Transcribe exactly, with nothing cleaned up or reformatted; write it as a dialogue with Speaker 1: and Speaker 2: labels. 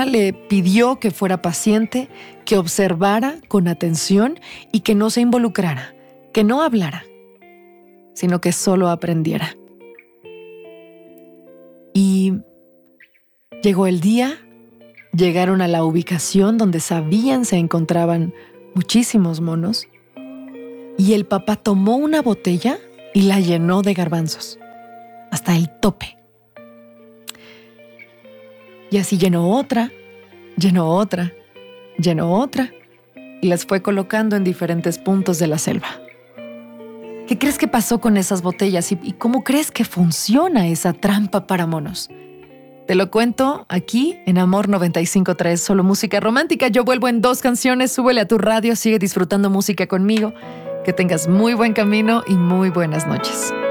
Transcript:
Speaker 1: maestra le pidió que fuera paciente, que observara con atención y que no se involucrara, que no hablara, sino que solo aprendiera. Y llegó el día, llegaron a la ubicación donde sabían se encontraban muchísimos monos, y el papá tomó una botella y la llenó de garbanzos, hasta el tope. Y así llenó otra, llenó otra, llenó otra, y las fue colocando en diferentes puntos de la selva. ¿Qué crees que pasó con esas botellas y, y cómo crees que funciona esa trampa para monos? Te lo cuento aquí en Amor noventa y cinco punto tres, solo música romántica. Yo vuelvo en dos canciones, súbele a tu radio, sigue disfrutando música conmigo. Que tengas muy buen camino y muy buenas noches.